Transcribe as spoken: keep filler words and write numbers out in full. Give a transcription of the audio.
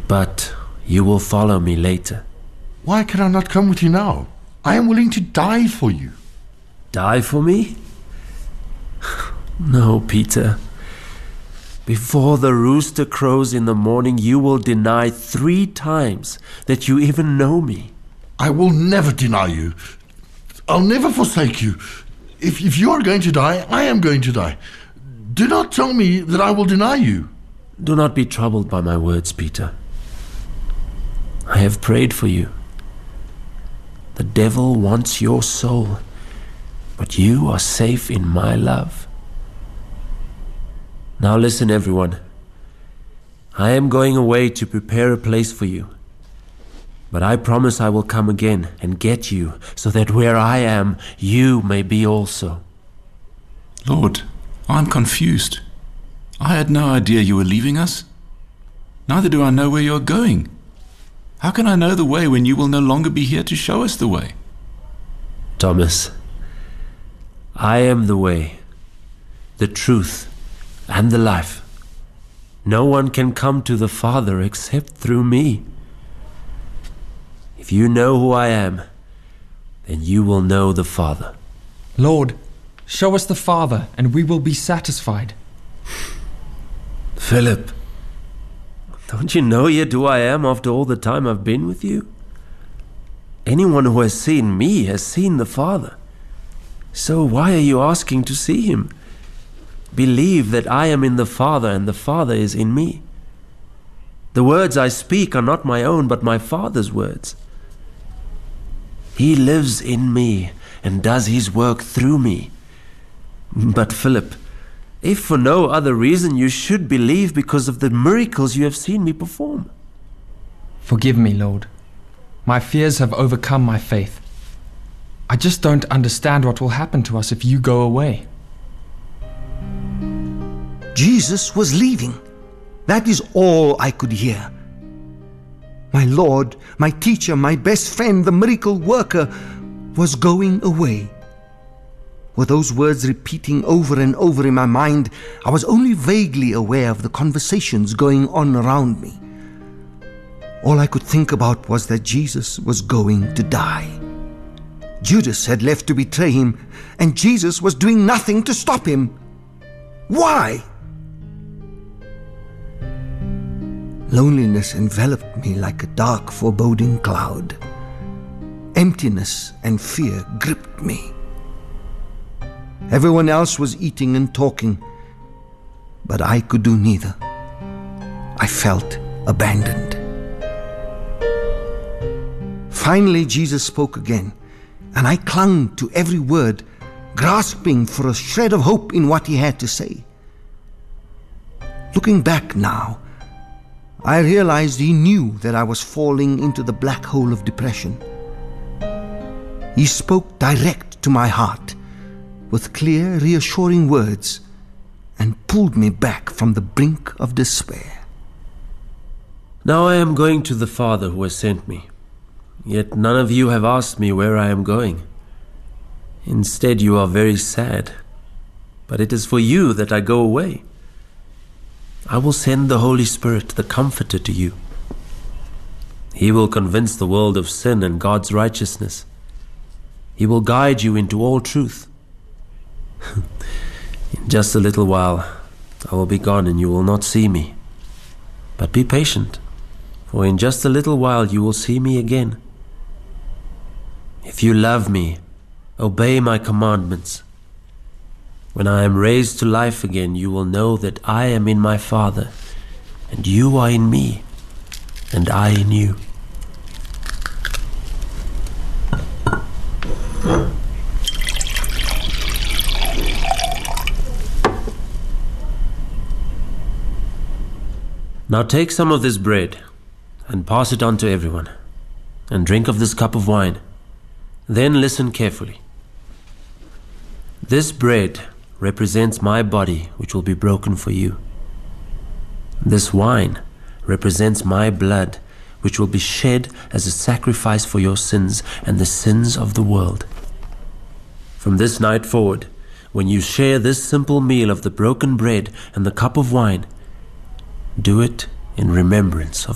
But you will follow me later. Why can I not come with you now? I am willing to die for you. Die for me? No, Peter. Before the rooster crows in the morning, you will deny three times that you even know me. I will never deny you. I'll never forsake you. If, if you are going to die, I am going to die. Do not tell me that I will deny you. Do not be troubled by my words, Peter. I have prayed for you. The devil wants your soul, but you are safe in my love. Now listen, everyone. I am going away to prepare a place for you. But I promise I will come again and get you, so that where I am, you may be also. Lord, I'm confused. I had no idea you were leaving us. Neither do I know where you're going. How can I know the way when you will no longer be here to show us the way? Thomas, I am the way, the truth, and the life. No one can come to the Father except through me. If you know who I am, then you will know the Father. Lord, show us the Father, and we will be satisfied. Philip, don't you know yet who I am after all the time I've been with you? Anyone who has seen me has seen the Father. So why are you asking to see him? Believe that I am in the Father and the Father is in me. The words I speak are not my own, but my Father's words. He lives in me and does his work through me. But Philip, if for no other reason, you should believe because of the miracles you have seen me perform. Forgive me, Lord. My fears have overcome my faith. I just don't understand what will happen to us if you go away. Jesus was leaving. That is all I could hear. My Lord, my teacher, my best friend, the miracle worker, was going away. With those words repeating over and over in my mind, I was only vaguely aware of the conversations going on around me. All I could think about was that Jesus was going to die. Judas had left to betray him, and Jesus was doing nothing to stop him. Why? Loneliness enveloped me like a dark, foreboding cloud. Emptiness and fear gripped me. Everyone else was eating and talking, but I could do neither. I felt abandoned. Finally, Jesus spoke again, and I clung to every word, grasping for a shred of hope in what he had to say. Looking back now, I realized he knew that I was falling into the black hole of depression. He spoke direct to my heart with clear, reassuring words and pulled me back from the brink of despair. Now I am going to the Father who has sent me, yet none of you have asked me where I am going. Instead, you are very sad, but it is for you that I go away. I will send the Holy Spirit, the Comforter, to you. He will convince the world of sin and God's righteousness. He will guide you into all truth. In just a little while, I will be gone and you will not see me. But be patient, for in just a little while you will see me again. If you love me, obey my commandments. When I am raised to life again, you will know that I am in my Father, and you are in me, and I in you. Now take some of this bread, and pass it on to everyone, and drink of this cup of wine. Then listen carefully. This bread represents my body, which will be broken for you. This wine represents my blood, which will be shed as a sacrifice for your sins and the sins of the world. From this night forward, when you share this simple meal of the broken bread and the cup of wine, do it in remembrance of